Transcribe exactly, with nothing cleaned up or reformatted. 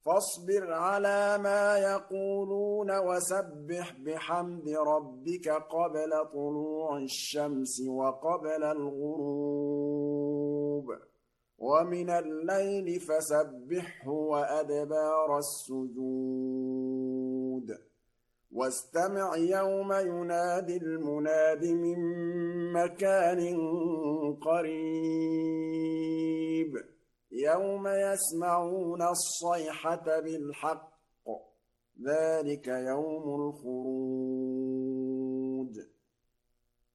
فاصبر على ما يقولون وسبح بحمد ربك قبل طلوع الشمس وقبل الغروب ومن الليل فسبحه وأدبار السجود واستمع يوم ينادي المناد من مكان قريب يوم يسمعون الصيحة بالحق ذلك يوم الخروج